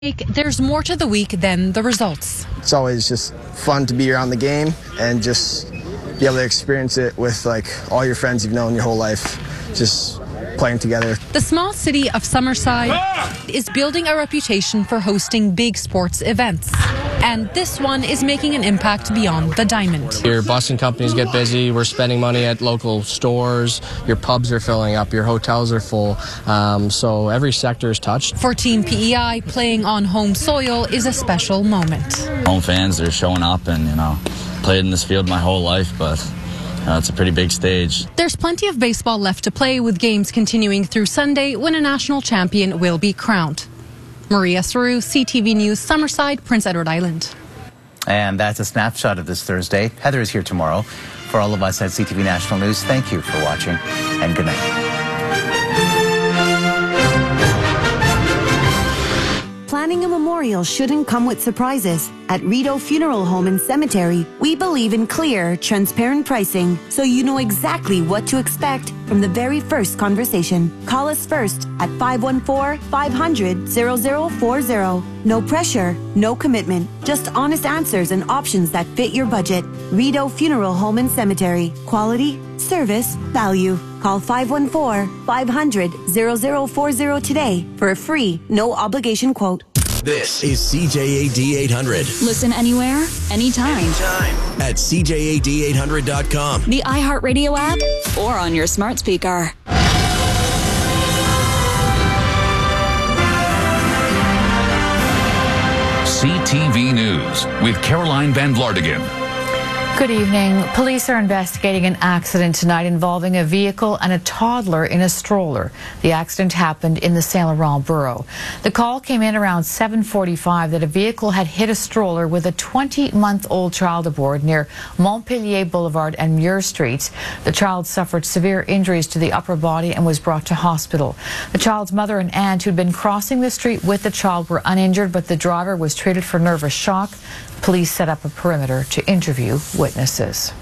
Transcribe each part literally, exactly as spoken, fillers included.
There's more to the week than the results. It's always just fun to be around the game and just be able to experience it with like all your friends you've known your whole life, just playing together. The small city of Summerside ah! is building a reputation for hosting big sports events. And this one is making an impact beyond the diamond. Your busing companies get busy. We're spending money at local stores. Your pubs are filling up. Your hotels are full. Um, so every sector is touched. For Team P E I, playing on home soil is a special moment. Home fans, they're showing up, and, you know, played in this field my whole life, but uh, it's a pretty big stage. There's plenty of baseball left to play, with games continuing through Sunday when a national champion will be crowned. Maria Saru, C T V News, Summerside, Prince Edward Island. And that's a snapshot of this Thursday. Heather is here tomorrow. For all of us at C T V National News, thank you for watching, and good night. Planning a memorial shouldn't come with surprises. At Rideau Funeral Home and Cemetery, we believe in clear, transparent pricing, so you know exactly what to expect from the very first conversation. Call us first at five one four, five hundred, zero zero four zero. No pressure, no commitment, just honest answers and options that fit your budget. Rideau Funeral Home and Cemetery. Quality, service, value. Call five one four, five hundred, zero zero four zero today for a free, no obligation quote. This is C J A D eight hundred. Listen anywhere, anytime. Anytime. At C J A D eight hundred dot com. The iHeartRadio app or on your smart speaker. C T V News with Caroline Van Vlartigan. Good evening. Police are investigating an accident tonight involving a vehicle and a toddler in a stroller. The accident happened in the Saint Laurent borough. The call came in around seven forty-five that a vehicle had hit a stroller with a twenty-month-old child aboard near Montpellier Boulevard and Muir Streets. The child suffered severe injuries to the upper body and was brought to hospital. The child's mother and aunt, who'd been crossing the street with the child, were uninjured, but the driver was treated for nervous shock. Police set up a perimeter to interview witnesses.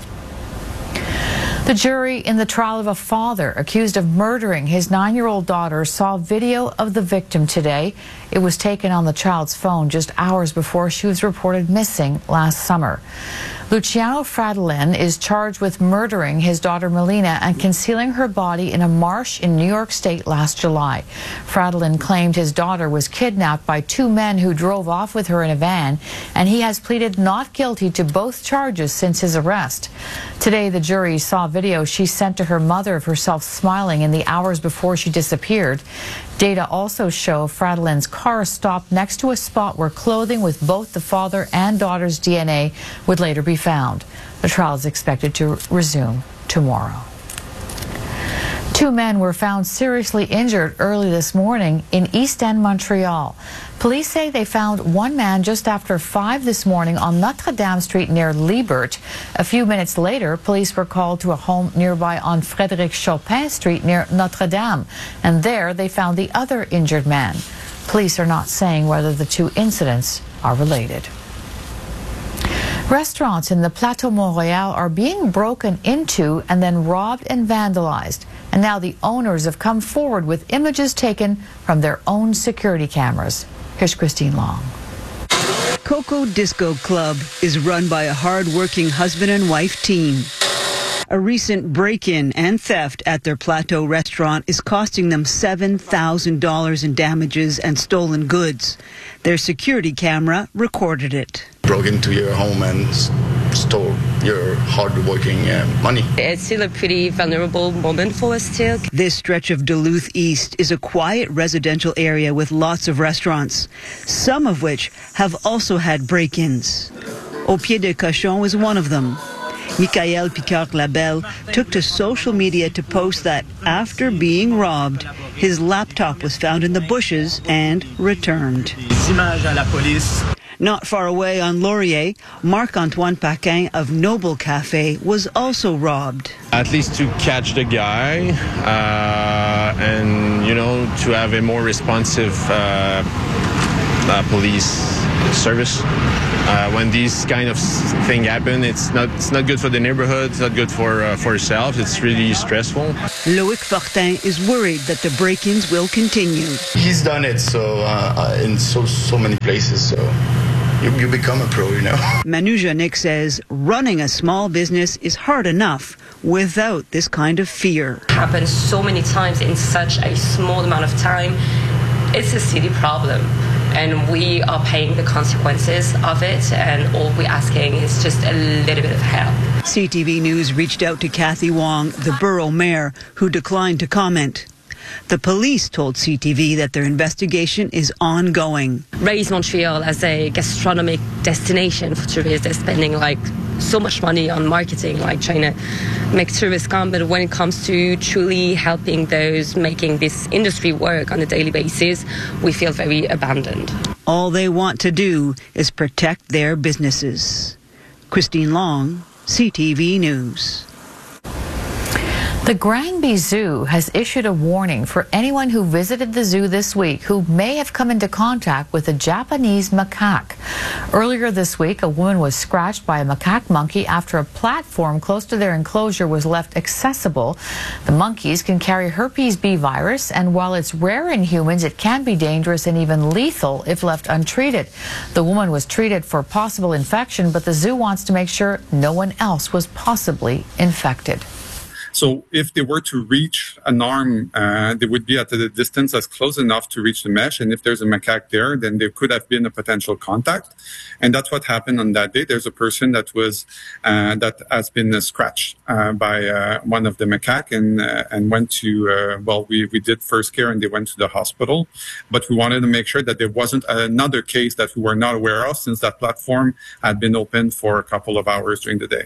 The jury in the trial of a father accused of murdering his nine-year-old daughter saw video of the victim today. It was taken on the child's phone just hours before she was reported missing last summer. Luciano Fradolin is charged with murdering his daughter Melina and concealing her body in a marsh in New York State last July. Fradolin claimed his daughter was kidnapped by two men who drove off with her in a van, and he has pleaded not guilty to both charges since his arrest. Today, the jury saw video she sent to her mother of herself smiling in the hours before she disappeared. Data also show Fradolin's car stopped next to a spot where clothing with both the father and daughter's D N A would later be found. The trial is expected to resume tomorrow. Two men were found seriously injured early this morning in East End, Montreal. Police say they found one man just after five this morning on Notre Dame Street near Liebert. A few minutes later, police were called to a home nearby on Frédéric Chopin Street near Notre Dame, and there they found the other injured man. Police are not saying whether the two incidents are related. Restaurants in the Plateau Montréal are being broken into and then robbed and vandalized. And now the owners have come forward with images taken from their own security cameras. Here's Christine Long. Coco Disco Club is run by a hard-working husband and wife team. A recent break-in and theft at their Plateau restaurant is costing them seven thousand dollars in damages and stolen goods. Their security camera recorded it. Broke into your home and stole your hard-working uh, money. It's still a pretty vulnerable moment for us still. This stretch of Duluth East is a quiet residential area with lots of restaurants, some of which have also had break-ins. Au Pied de Cochon is one of them. Michael Picard-Labelle took to social media to post that after being robbed, his laptop was found in the bushes and returned. Not far away on Laurier, Marc-Antoine Paquin of Noble Cafe was also robbed. At least to catch the guy uh, and, you know, to have a more responsive uh, uh, police service. Uh, when these kind of thing happen, it's not it's not good for the neighborhood. It's not good for uh, for yourself. It's really stressful. Loic Fortin is worried that the break-ins will continue. He's done it so uh, in so so many places. So you, you become a pro, you know. Manu Janik says running a small business is hard enough without this kind of fear. It happens so many times in such a small amount of time. It's a city problem, and we are paying the consequences of it, and all we're asking is just a little bit of help. C T V News reached out to Kathy Wong, the borough mayor, who declined to comment. The police told C T V that their investigation is ongoing. Raise Montreal as a gastronomic destination for tourists. They're spending like so much money on marketing, like trying to make tourists come. But when it comes to truly helping those making this industry work on a daily basis, we feel very abandoned. All they want to do is protect their businesses. Christine Long, C T V News. The Granby Zoo has issued a warning for anyone who visited the zoo this week who may have come into contact with a Japanese macaque. Earlier this week, a woman was scratched by a macaque monkey after a platform close to their enclosure was left accessible. The monkeys can carry herpes B virus, and while it's rare in humans, it can be dangerous and even lethal if left untreated. The woman was treated for possible infection, but the zoo wants to make sure no one else was possibly infected. So if they were to reach an arm, uh, they would be at a distance that's close enough to reach the mesh. And if there's a macaque there, then there could have been a potential contact. And that's what happened on that day. There's a person that was uh, that has been uh, scratched uh, by uh, one of the macaque and uh, and went to, uh, well, we, we did first care and they went to the hospital. But we wanted to make sure that there wasn't another case that we were not aware of, since that platform had been open for a couple of hours during the day.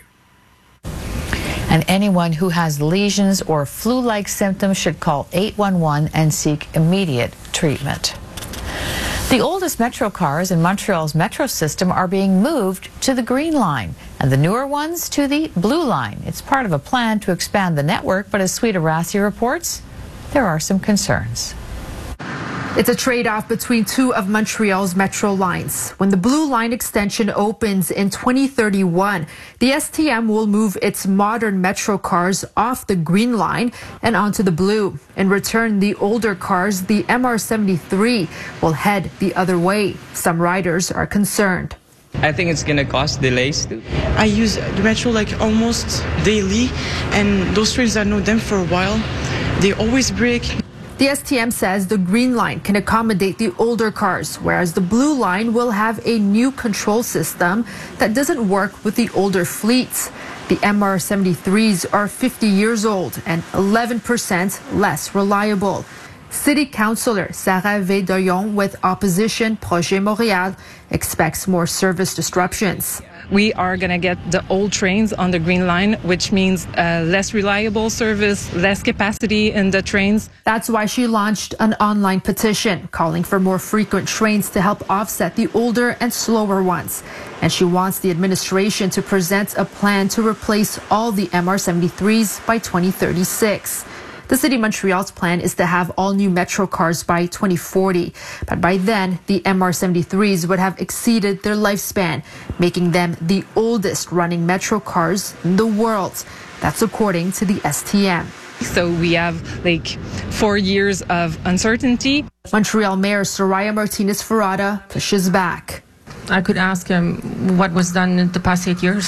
And anyone who has lesions or flu-like symptoms should call eight one one and seek immediate treatment. The oldest metro cars in Montreal's metro system are being moved to the Green Line, and the newer ones to the Blue Line. It's part of a plan to expand the network, but as Sweeta Rassi reports, there are some concerns. It's a trade-off between two of Montreal's metro lines. When the Blue Line extension opens in twenty thirty-one, the S T M will move its modern metro cars off the Green Line and onto the Blue. In return, the older cars, the M R seventy-three, will head the other way. Some riders are concerned. I think it's going to cause delays too. I use the metro like almost daily, and those trains I know them for a while, they always break. The S T M says the Green Line can accommodate the older cars, whereas the Blue Line will have a new control system that doesn't work with the older fleets. The M R seventy-threes are fifty years old and eleven percent less reliable. City Councillor Sarah Vedoyon with opposition Projet Montréal expects more service disruptions. We are going to get the old trains on the Green Line, which means uh, less reliable service, less capacity in the trains. That's why she launched an online petition calling for more frequent trains to help offset the older and slower ones. And she wants the administration to present a plan to replace all the M R seventy-threes by twenty thirty-six. The City of Montreal's plan is to have all new metro cars by twenty forty. But by then, the M R seventy-threes would have exceeded their lifespan, making them the oldest running metro cars in the world. That's according to the S T M. So we have like four years of uncertainty. Montreal Mayor Soraya Martinez-Ferrada pushes back. I could ask him what was done in the past eight years.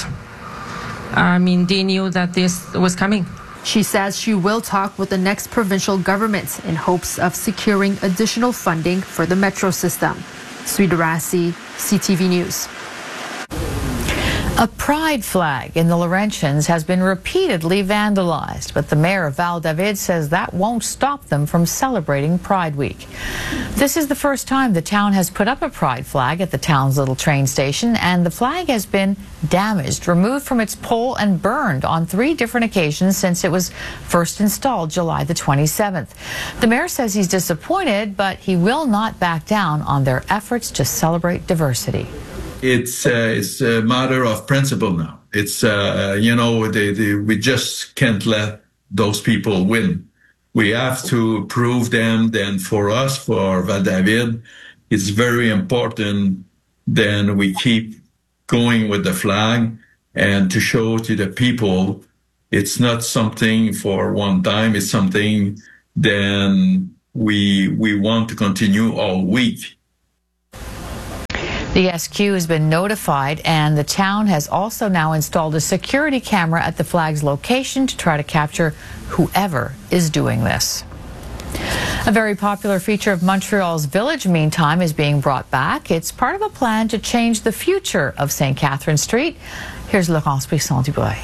I mean, they knew that this was coming. She says she will talk with the next provincial government in hopes of securing additional funding for the metro system. Sweeta Rassi, C T V News. A pride flag in the Laurentians has been repeatedly vandalized, but the mayor of Val-David says that won't stop them from celebrating Pride Week. This is the first time the town has put up a pride flag at the town's little train station, and the flag has been damaged, removed from its pole, and burned on three different occasions since it was first installed July the twenty-seventh. The mayor says he's disappointed, but he will not back down on their efforts to celebrate diversity. It's, uh, it's a matter of principle now. It's, uh, you know, they, they, we just can't let those people win. We have to prove them. Then for us, for Val-David, it's very important then we keep going with the flag and to show to the people it's not something for one time, it's something then we we want to continue all week. The S Q has been notified, and the town has also now installed a security camera at the flag's location to try to capture whoever is doing this. A very popular feature of Montreal's Village, meantime, is being brought back. It's part of a plan to change the future of Saint Catherine Street. Here's Laurence Brisson-Dubreuil.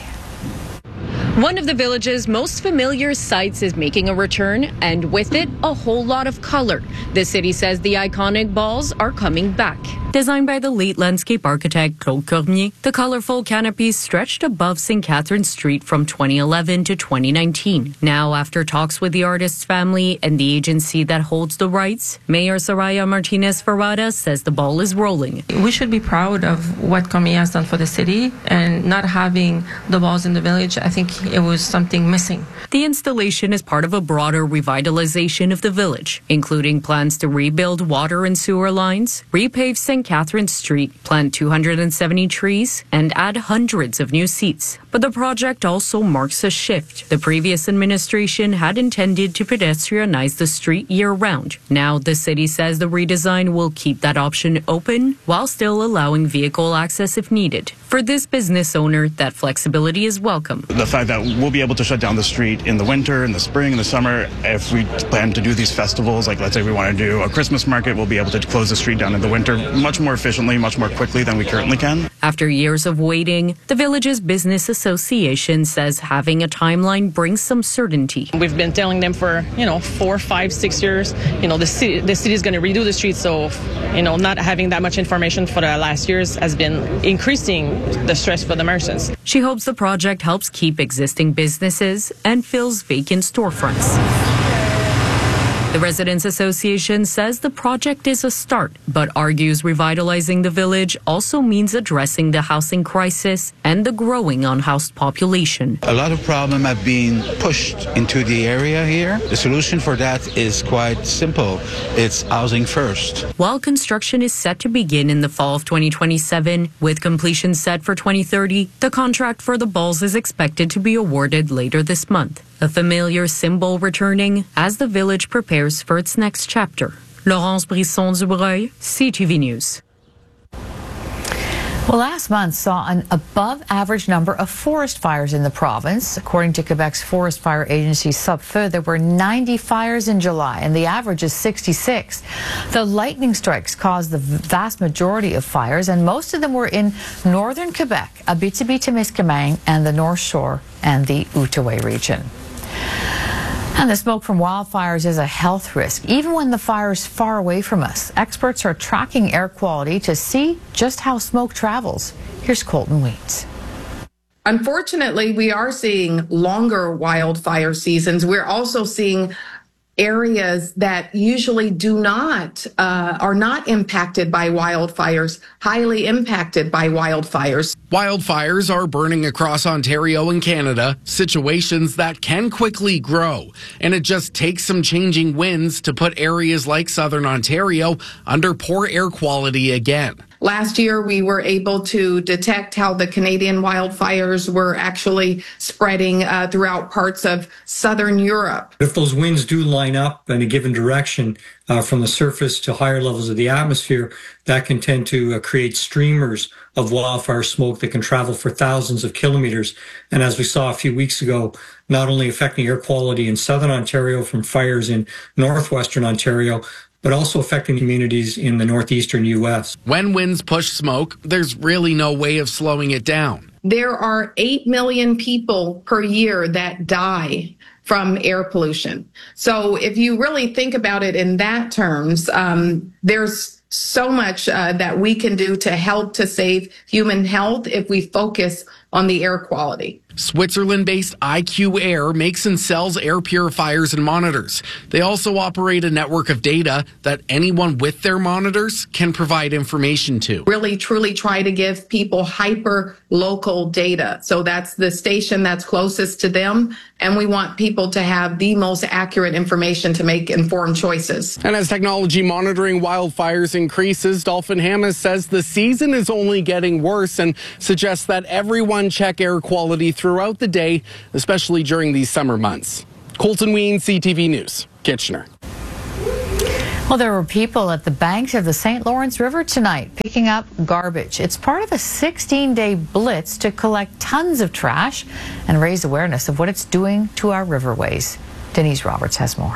One of the Village's most familiar sights is making a return, and with it, a whole lot of color. The city says the iconic balls are coming back. Designed by the late landscape architect Claude Cormier, the colorful canopies stretched above Saint Catherine Street from twenty eleven to twenty nineteen. Now, after talks with the artist's family and the agency that holds the rights, Mayor Soraya Martinez-Ferrada says the ball is rolling. We should be proud of what Cormier has done for the city, and not having the balls in the Village, I think it was something missing. The installation is part of a broader revitalization of the Village, including plans to rebuild water and sewer lines, repave Saint Catherine Street, plant two hundred seventy trees, and add hundreds of new seats. But the project also marks a shift. The previous administration had intended to pedestrianize the street year-round. Now the city says the redesign will keep that option open while still allowing vehicle access if needed. For this business owner, that flexibility is welcome. The fact that we'll be able to shut down the street in the winter, in the spring, in the summer, if we plan to do these festivals, like let's say we want to do a Christmas market, we'll be able to close the street down in the winter much more efficiently, much more quickly than we currently can. After years of waiting, the Village's business association says having a timeline brings some certainty. We've been telling them for, you know, four, five, six years, you know, the city, the city is going to redo the streets. So, you know, not having that much information for the last years has been increasing the stress for the merchants. She hopes the project helps keep existing businesses and fills vacant storefronts. The Residents Association says the project is a start, but argues revitalizing the Village also means addressing the housing crisis and the growing unhoused population. A lot of problems have been pushed into the area here. The solution for that is quite simple. It's housing first. While construction is set to begin in the fall of twenty twenty-seven, with completion set for twenty thirty, the contract for the balls is expected to be awarded later this month. A familiar symbol returning as the Village prepares for its next chapter. Laurence Brisson-Dubreuil, C T V News. Well, last month saw an above-average number of forest fires in the province. According to Quebec's Forest Fire Agency, SUBFEU, there were ninety fires in July, and the average is sixty-six. The lightning strikes caused the vast majority of fires, and most of them were in northern Quebec, Abitibi-Témiscamingue, and the North Shore and the Outaouais region. And the smoke from wildfires is a health risk, even when the fire is far away from us. Experts are tracking air quality to see just how smoke travels. Here's Colton Weeds. Unfortunately, we are seeing longer wildfire seasons. We're also seeing areas that usually do not, uh, are not impacted by wildfires, highly impacted by wildfires. Wildfires are burning across Ontario and Canada, situations that can quickly grow. And it just takes some changing winds to put areas like southern Ontario under poor air quality again. Last year, we were able to detect how the Canadian wildfires were actually spreading uh, throughout parts of southern Europe. If those winds do line up in a given direction uh, from the surface to higher levels of the atmosphere, that can tend to uh, create streamers of wildfire smoke that can travel for thousands of kilometers. And as we saw a few weeks ago, not only affecting air quality in southern Ontario from fires in northwestern Ontario, but also affecting communities in the northeastern U S. When winds push smoke, there's really no way of slowing it down. There are eight million people per year that die from air pollution. So if you really think about it in that terms, um, there's so much uh, that we can do to help to save human health if we focus on the air quality. Switzerland-based I Q Air makes and sells air purifiers and monitors. They also operate a network of data that anyone with their monitors can provide information to. Really, truly try to give people hyper-local data. So that's the station that's closest to them, and we want people to have the most accurate information to make informed choices. And as technology monitoring wildfires increases, Dolphin Hammes says the season is only getting worse and suggests that everyone check air quality throughout the day, especially during these summer months. Colton Ween, C T V News, Kitchener. Well, there were people at the banks of the Saint Lawrence River tonight picking up garbage. It's part of a sixteen-day blitz to collect tons of trash and raise awareness of what it's doing to our riverways. Denise Roberts has more.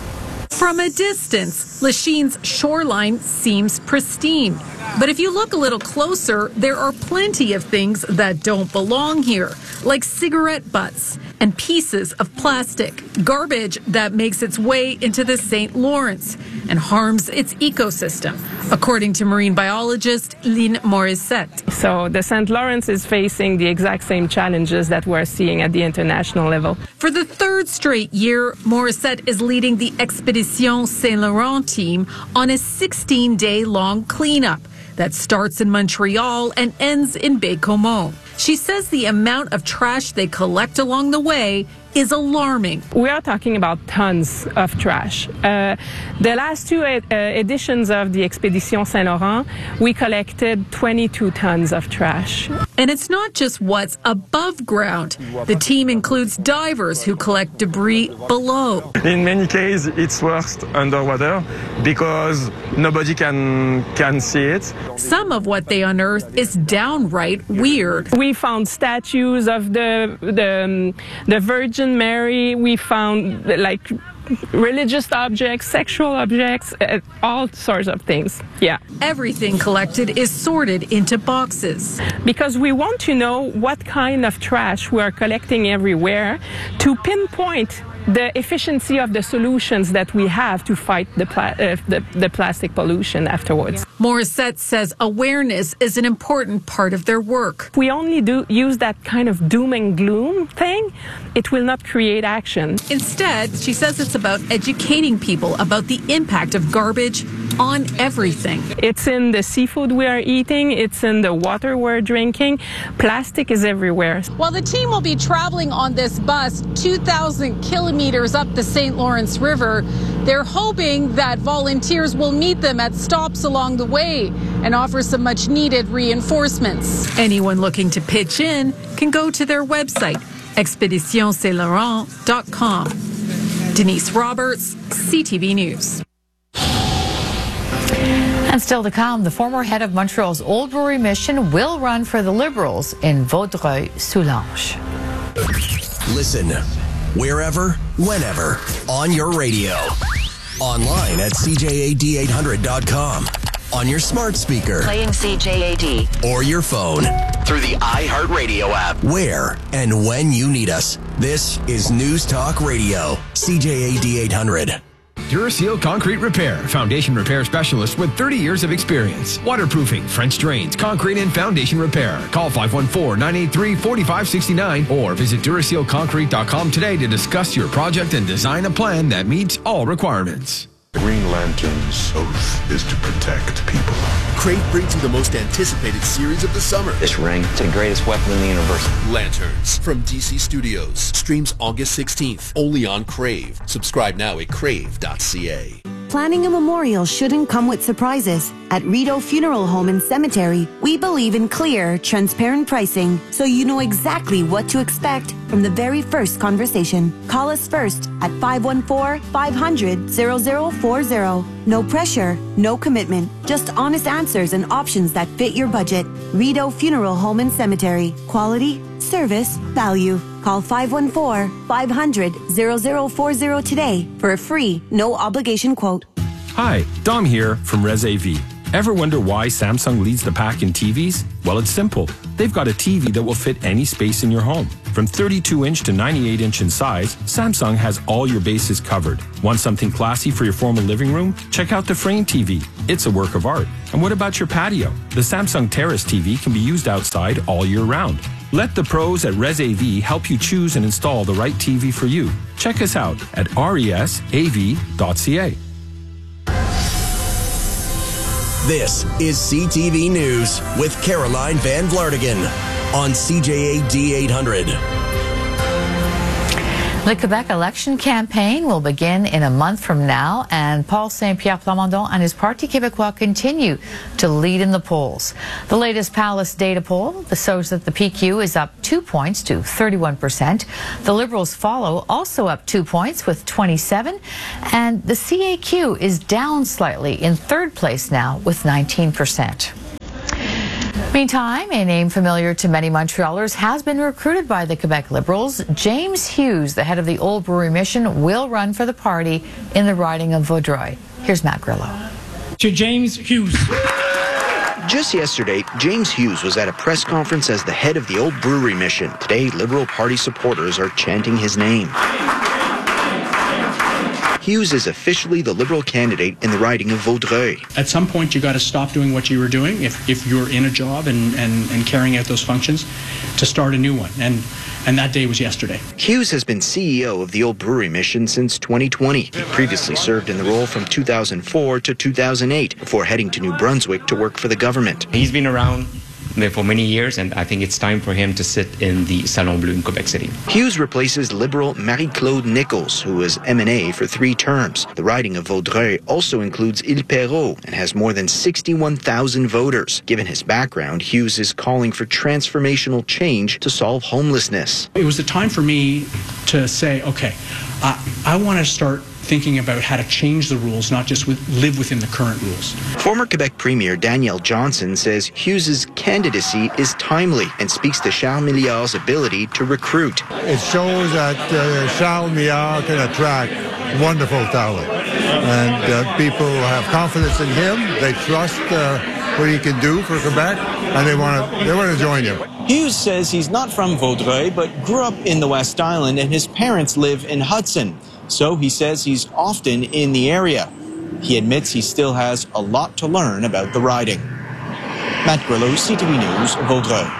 From a distance, Lachine's shoreline seems pristine. But if you look a little closer, there are plenty of things that don't belong here, like cigarette butts and pieces of plastic, garbage that makes its way into the Saint Lawrence and harms its ecosystem, according to marine biologist Lynn Morissette. So the Saint Lawrence is facing the exact same challenges that we're seeing at the international level. For the third straight year, Morissette is leading the Expedition Saint Laurent team on a sixteen-day long cleanup that starts in Montreal and ends in Baie-Comeau. She says the amount of trash they collect along the way is alarming. We are talking about tons of trash. Uh, the last two uh, editions of the Expedition Saint Laurent, we collected twenty-two tons of trash. And it's not just what's above ground. The team includes divers who collect debris below. In many cases, it's worse underwater because nobody can can see it. Some of what they unearth is downright weird. We found statues of the the, um, the Virgin Mary. We found like religious objects, sexual objects, uh, all sorts of things. Yeah. Everything collected is sorted into boxes. Because we want to know what kind of trash we are collecting everywhere to pinpoint the efficiency of the solutions that we have to fight the, pla- uh, the, the plastic pollution afterwards. Morissette says awareness is an important part of their work. If we only do use that kind of doom and gloom thing, it will not create action. Instead, she says it's about educating people about the impact of garbage on everything. It's in the seafood we are eating, it's in the water we're drinking. Plastic is everywhere. Well, the team will be traveling on this bus two thousand kilometers up the Saint Lawrence River. They're hoping that volunteers will meet them at stops along the way and offer some much needed reinforcements. Anyone looking to pitch in can go to their website, expedition saint laurent dot com. Denise Roberts, C T V News. And still to come, the former head of Montreal's Old Brewery Mission will run for the Liberals in Vaudreuil-Soulanges. Listen wherever, whenever, on your radio. Online at C J A D eight hundred dot com. On your smart speaker. Playing C J A D. Or your phone. Through the iHeartRadio app. Where and when you need us. This is News Talk Radio. C J A D eight hundred. Duraseal Concrete Repair, foundation repair specialist with thirty years of experience. Waterproofing, French drains, concrete and foundation repair. Call five one four, nine eight three, four five six nine or visit Duraseal Concrete dot com today to discuss your project and design a plan that meets all requirements. Green Lantern's oath is to protect people. Crave brings you the most anticipated series of the summer. This ring, it's the greatest weapon in the universe. Lanterns from D C Studios. Streams August sixteenth, only on Crave. Subscribe now at crave dot c a. Planning a memorial shouldn't come with surprises. At Rideau Funeral Home and Cemetery, we believe in clear, transparent pricing, so you know exactly what to expect from the very first conversation. Call us first at five one four, five hundred, zero zero four zero. No pressure, no commitment, just honest answers and options that fit your budget. Rideau Funeral Home and Cemetery. Quality, service, value. Call five one four, five hundred, zero zero four zero today for a free, no obligation quote. Hi, Dom here from Res A V. Ever wonder why Samsung leads the pack in T Vs? Well, it's simple. They've got a T V that will fit any space in your home. From thirty-two inch to ninety-eight inch in size, Samsung has all your bases covered. Want something classy for your formal living room? Check out the Frame T V. It's a work of art. And what about your patio? The Samsung Terrace T V can be used outside all year round. Let the pros at ResAV help you choose and install the right T V for you. Check us out at resav dot c a. This is C T V News with Caroline Van Vlartigan on C J A D eight hundred. The Quebec election campaign will begin in a month from now, and Paul Saint-Pierre Plamondon and his Parti Québécois continue to lead in the polls. The latest Palace data poll shows that the P Q is up two points to thirty-one percent. The Liberals follow, also up two points with twenty-seven, and the C A Q is down slightly in third place now with nineteen percent. Meantime, a name familiar to many Montrealers has been recruited by the Quebec Liberals. James Hughes, the head of the Old Brewery Mission, will run for the party in the riding of Vaudreuil. Here's Matt Grillo. To James Hughes. Just yesterday, James Hughes was at a press conference as the head of the Old Brewery Mission. Today, Liberal Party supporters are chanting his name. Hughes is officially the Liberal candidate in the riding of Vaudreuil. At some point, you got to stop doing what you were doing if, if you're in a job and, and, and carrying out those functions to start a new one. And and that day was yesterday. Hughes has been C E O of the Old Brewery Mission since twenty twenty. He previously served in the role from two thousand four to two thousand eight before heading to New Brunswick to work for the government. He's been around for many years, and I think it's time for him to sit in the Salon Bleu in Quebec City. Hughes replaces Liberal Marie-Claude Nichols, who was M and A for three terms. The riding of Vaudreuil also includes Ile Perrot and has more than sixty-one thousand voters. Given his background, Hughes is calling for transformational change to solve homelessness. It was the time for me to say, okay, I, I want to start thinking about how to change the rules, not just with, live within the current rules. Former Quebec Premier Danielle Johnson says Hughes' candidacy is timely and speaks to Charles Milliard's ability to recruit. It shows that uh, Charles Milliard can attract wonderful talent, and uh, people have confidence in him. They trust uh, what he can do for Quebec, and they want to they want to join him. Hughes says he's not from Vaudreuil, but grew up in the West Island, and his parents live in Hudson. So he says he's often in the area. He admits he still has a lot to learn about the riding. Matt Grillo, C T V News, Vaudreuil.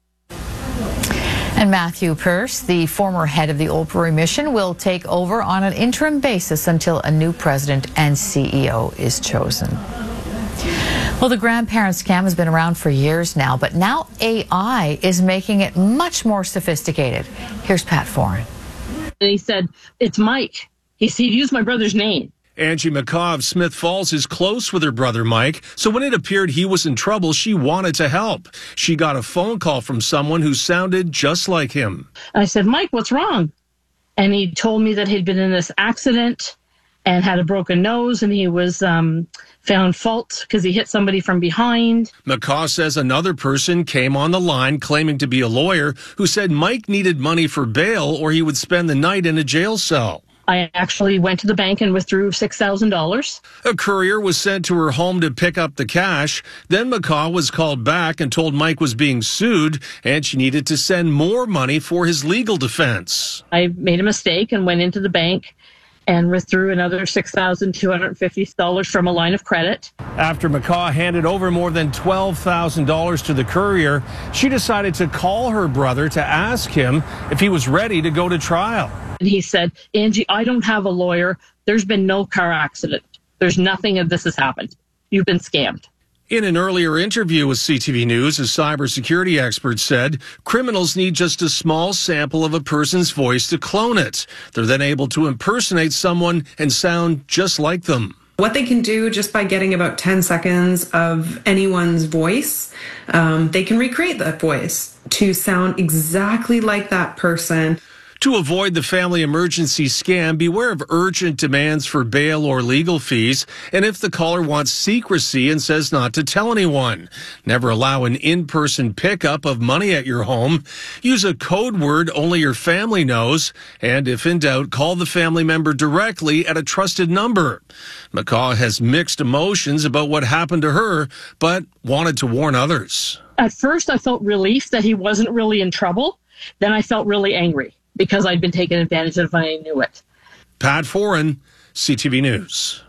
And Matthew Pearce, the former head of the Old Brewery Mission, will take over on an interim basis until a new president and C E O is chosen. Well, the grandparent scam has been around for years now, but now A I is making it much more sophisticated. Here's Pat Foran. And he said, it's Mike. He, he used my brother's name. Angie McCaw of Smith Falls is close with her brother Mike, so when it appeared he was in trouble, she wanted to help. She got a phone call from someone who sounded just like him. I said, Mike, what's wrong? And he told me that he'd been in this accident and had a broken nose, and he was um, found fault because he hit somebody from behind. McCaw says another person came on the line claiming to be a lawyer who said Mike needed money for bail or he would spend the night in a jail cell. I actually went to the bank and withdrew six thousand dollars. A courier was sent to her home to pick up the cash. Then McCaw was called back and told Mike was being sued and she needed to send more money for his legal defense. I made a mistake and went into the bank and withdrew another six thousand two hundred fifty dollars from a line of credit. After McCaw handed over more than twelve thousand dollars to the courier, she decided to call her brother to ask him if he was ready to go to trial. And he said, Angie, I don't have a lawyer. There's been no car accident. There's nothing of this has happened. You've been scammed. In an earlier interview with C T V News, a cybersecurity expert said criminals need just a small sample of a person's voice to clone it. They're then able to impersonate someone and sound just like them. What they can do just by getting about ten seconds of anyone's voice, um, they can recreate that voice to sound exactly like that person. To avoid the family emergency scam, beware of urgent demands for bail or legal fees, and if the caller wants secrecy and says not to tell anyone. Never allow an in-person pickup of money at your home. Use a code word only your family knows, and if in doubt, call the family member directly at a trusted number. McCaw has mixed emotions about what happened to her, but wanted to warn others. At first, I felt relief that he wasn't really in trouble. Then I felt really angry, because I'd been taken advantage of and I knew it. Pat Foran, C T V News.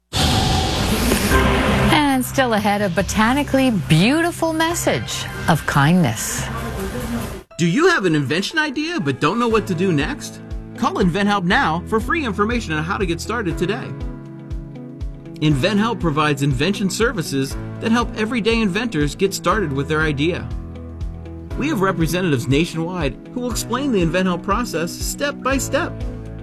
And still ahead, a botanically beautiful message of kindness. Do you have an invention idea but don't know what to do next? Call InventHelp now for free information on how to get started today. InventHelp provides invention services that help everyday inventors get started with their idea. We have representatives nationwide who will explain the InventHelp process step by step.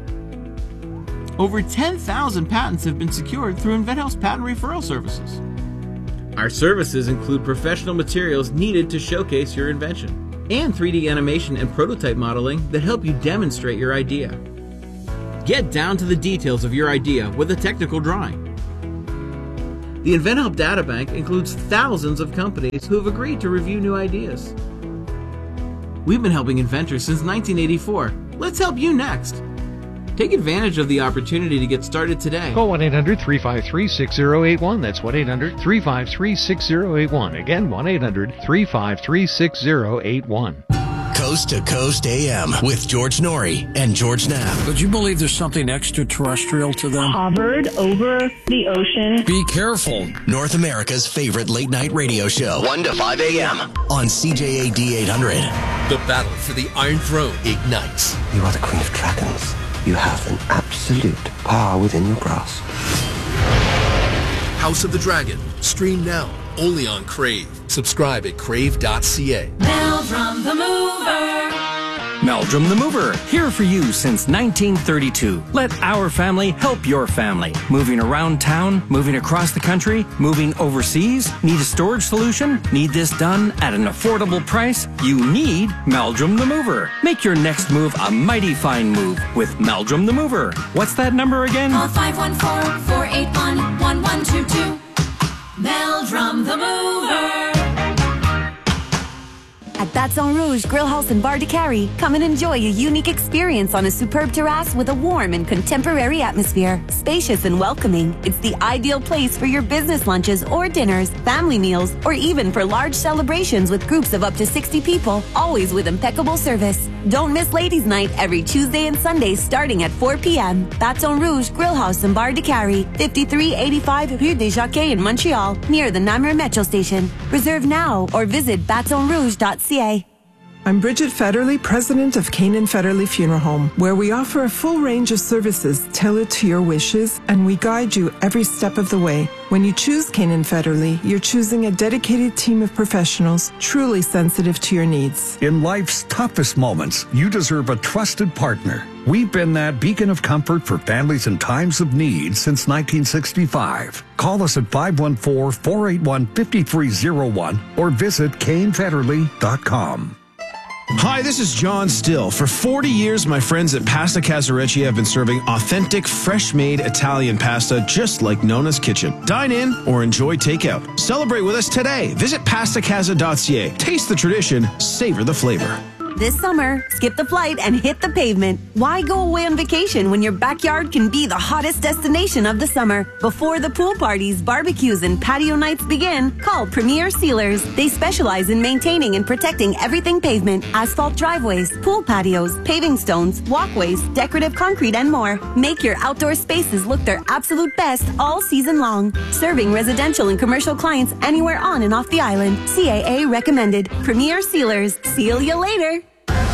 Over ten thousand patents have been secured through InventHelp's patent referral services. Our services include professional materials needed to showcase your invention and three D animation and prototype modeling that help you demonstrate your idea. Get down to the details of your idea with a technical drawing. The InventHelp Databank includes thousands of companies who have agreed to review new ideas. We've been helping inventors since nineteen eighty-four. Let's help you next. Take advantage of the opportunity to get started today. Call one eight hundred three five three six zero eight one. That's one eight hundred three five three six zero eight one. Again, one eight hundred three five three six zero eight one. Coast to Coast A M with George Norrie and George Knapp. Would you believe there's something extraterrestrial to them? Hovered over the ocean. Be careful. North America's favorite late night radio show. one to five A M on C J A D eight hundred. The battle for the Iron Throne ignites. You are the Queen of Dragons. You have an absolute power within your grasp. House of the Dragon. Stream now. Only on Crave. Subscribe at crave dot c a. Meldrum the Mover. Meldrum the Mover, here for you since nineteen thirty-two. Let our family help your family. Moving around town, moving across the country, moving overseas. Need a storage solution? Need this done at an affordable price? You need Meldrum the Mover. Make your next move a mighty fine move with Meldrum the Mover. What's that number again? Call five one four, four eight one, one one two two. Meldrum the Mover. At Baton Rouge Grill House and Bar de Carry, come and enjoy a unique experience on a superb terrace with a warm and contemporary atmosphere. Spacious and welcoming, it's the ideal place for your business lunches or dinners, family meals, or even for large celebrations with groups of up to sixty people, always with impeccable service. Don't miss Ladies' Night every Tuesday and Sunday starting at four p.m. Baton Rouge Grill House and Bar de Carry, fifty-three eighty-five Rue des Jacquets in Montreal, near the Namur Metro Station. Reserve now or visit baton rouge dot c a. I'm Bridget Federley, president of Canaan Federley Funeral Home, where we offer a full range of services tailored to your wishes, and we guide you every step of the way. When you choose Canaan Federley, you're choosing a dedicated team of professionals truly sensitive to your needs. In life's toughest moments, you deserve a trusted partner. We've been that beacon of comfort for families in times of need since nineteen sixty-five. Call us at five one four, four eight one, five three zero one or visit Kane Federley dot com. Hi, this is John Still. For forty years, my friends at Pasta Casarecci have been serving authentic, fresh-made Italian pasta just like Nona's Kitchen. Dine in or enjoy takeout. Celebrate with us today. Visit pasta casa dot c a. Taste the tradition, savor the flavor. This summer, skip the flight and hit the pavement. Why go away on vacation when your backyard can be the hottest destination of the summer? Before the pool parties, barbecues, and patio nights begin, call Premier Sealers. They specialize in maintaining and protecting everything pavement, asphalt driveways, pool patios, paving stones, walkways, decorative concrete, and more. Make your outdoor spaces look their absolute best all season long. Serving residential and commercial clients anywhere on and off the island. C A A recommended. Premier Sealers. Seal you later.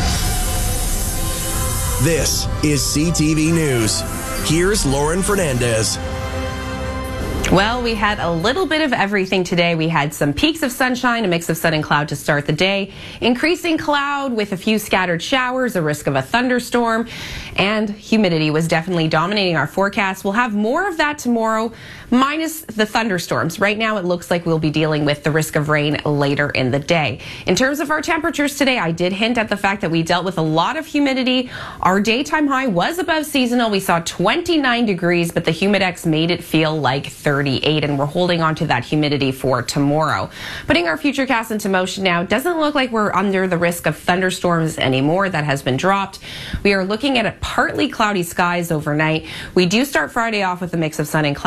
This is C T V News. Here's Lauren Fernandez. Well, we had a little bit of everything today. We had some peaks of sunshine, a mix of sun and cloud to start the day, increasing cloud with a few scattered showers, a risk of a thunderstorm, and humidity was definitely dominating our forecast. We'll have more of that tomorrow, minus the thunderstorms. Right now, it looks like we'll be dealing with the risk of rain later in the day. In terms of our temperatures today, I did hint at the fact that we dealt with a lot of humidity. Our daytime high was above seasonal. We saw twenty-nine degrees, but the Humidex made it feel like thirty-eight, and we're holding on to that humidity for tomorrow. Putting our futurecast into motion now, doesn't look like we're under the risk of thunderstorms anymore. That has been dropped. We are looking at a partly cloudy skies overnight. We do start Friday off with a mix of sun and clouds, so that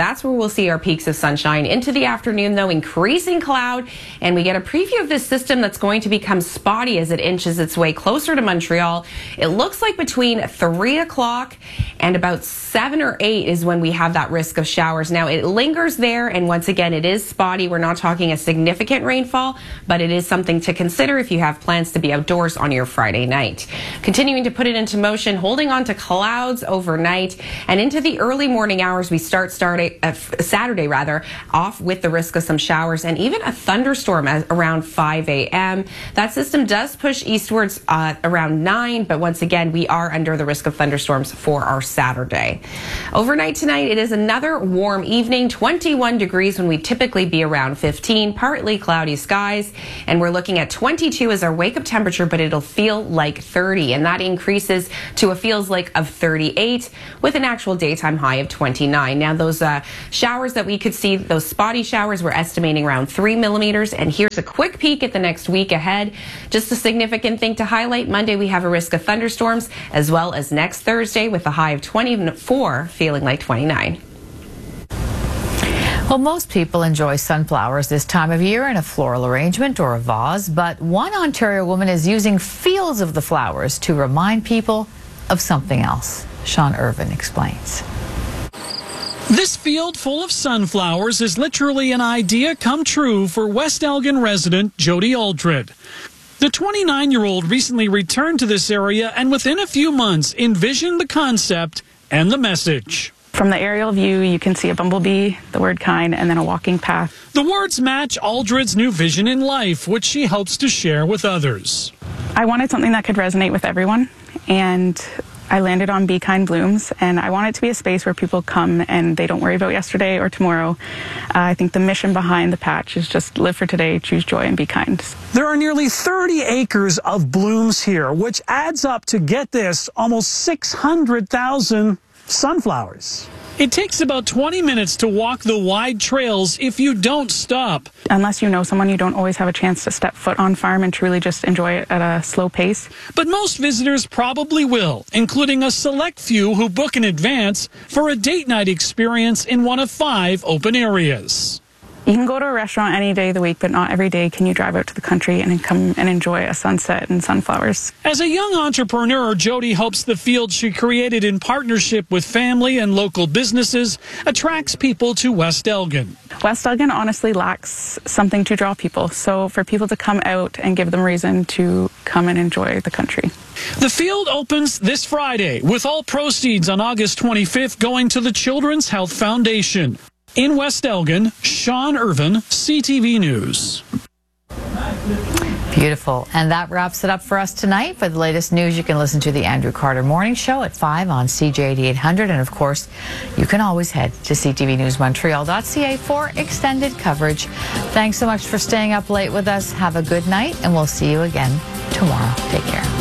that's where we'll see our peaks of sunshine. Into the afternoon, though, increasing cloud, and we get a preview of this system that's going to become spotty as it inches its way closer to Montreal. It looks like between three o'clock and about seven or eight is when we have that risk of showers. Now, it lingers there, and once again, it is spotty. We're not talking a significant rainfall, but it is something to consider if you have plans to be outdoors on your Friday night. Continuing to put it into motion, holding on to clouds overnight, and into the early morning hours, we start starting uh, Saturday rather off with the risk of some showers and even a thunderstorm at around five a m That system does push eastwards uh, around nine, but once again, we are under the risk of thunderstorms for our Saturday. Overnight tonight, it is another warm evening, twenty-one degrees when we typically be around fifteen, partly cloudy skies, and we're looking at twenty-two as our wake-up temperature, but it'll feel like thirty, and that increases to a feels like of thirty-eight with an actual daytime high of twenty-nine. Now, those uh, showers that we could see, those spotty showers, we're estimating around three millimeters, and here's a quick peek at the next week ahead. Just a significant thing to highlight, Monday we have a risk of thunderstorms, as well as next Thursday with a high of twenty-four, feeling like twenty-nine. Well, most people enjoy sunflowers this time of year in a floral arrangement or a vase, but one Ontario woman is using fields of the flowers to remind people of something else. Sean Irvin explains. This field full of sunflowers is literally an idea come true for West Elgin resident Jody Aldred. The twenty-nine-year-old recently returned to this area and within a few months envisioned the concept and the message. From the aerial view, you can see a bumblebee, the word kind, and then a walking path. The words match Aldred's new vision in life, which she hopes to share with others. I wanted something that could resonate with everyone, and I landed on Be Kind Blooms, and I want it to be a space where people come and they don't worry about yesterday or tomorrow. Uh, I think the mission behind the patch is just live for today, choose joy, and be kind. There are nearly thirty acres of blooms here, which adds up to, get this, almost six hundred thousand sunflowers. It takes about twenty minutes to walk the wide trails if you don't stop. Unless you know someone, you don't always have a chance to step foot on farm and truly just enjoy it at a slow pace. But most visitors probably will, including a select few who book in advance for a date night experience in one of five open areas. You can go to a restaurant any day of the week, but not every day can you drive out to the country and come and enjoy a sunset and sunflowers. As a young entrepreneur, Jody hopes the field she created in partnership with family and local businesses attracts people to West Elgin. West Elgin honestly lacks something to draw people, so for people to come out and give them reason to come and enjoy the country. The field opens this Friday, with all proceeds on August twenty-fifth going to the Children's Health Foundation. In West Elgin, Sean Irvin, C T V News. Beautiful. And that wraps it up for us tonight. For the latest news, you can listen to the Andrew Carter Morning Show at five on C J eighty-eight hundred. And of course, you can always head to c t v news montreal dot c a for extended coverage. Thanks so much for staying up late with us. Have a good night, and we'll see you again tomorrow. Take care.